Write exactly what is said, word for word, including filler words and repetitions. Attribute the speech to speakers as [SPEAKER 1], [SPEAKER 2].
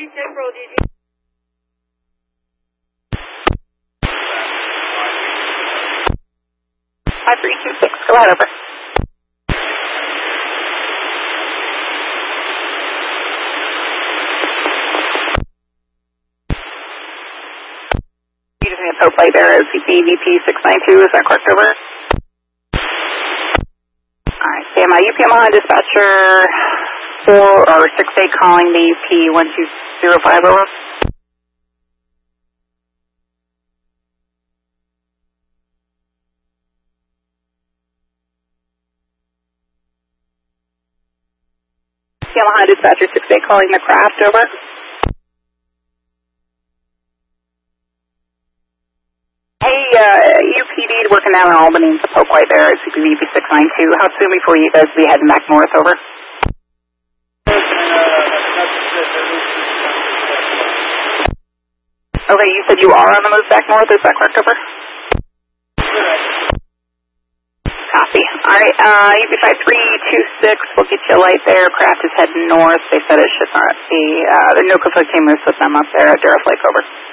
[SPEAKER 1] Central, did you?
[SPEAKER 2] five three two six, go ahead, over. You just need a tow plate there as B V P six nine two, is that correct, over? Alright, stand by. U P M on dispatcher four or six eight calling the P one two zero five, over. Yamaha dispatcher six eight calling the craft, over. Hey, uh, U P D working down in Albany, the Poke right there, it's V P six nine two. How soon before you guys will be heading back north, over? Okay, you said you are on the move back north, is that correct, over? Copy. Alright, uh, U P five three two six, we'll get you a light there. Craft is heading north. They said it should not be, uh, the no conflicting moves with them up there at Darrell Lake, over.